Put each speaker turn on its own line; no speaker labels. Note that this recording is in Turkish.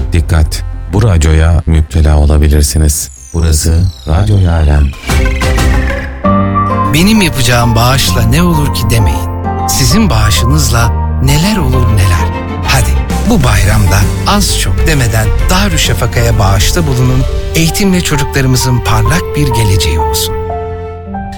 Dikkat! Bu radyoya müptela olabilirsiniz. Burası Radyo Yalem.
Benim yapacağım bağışla ne olur ki demeyin. Sizin bağışınızla neler olur neler. Hadi bu bayramda az çok demeden Darüşşafaka'ya bağışta bulunun. Eğitimle çocuklarımızın parlak bir geleceği olsun.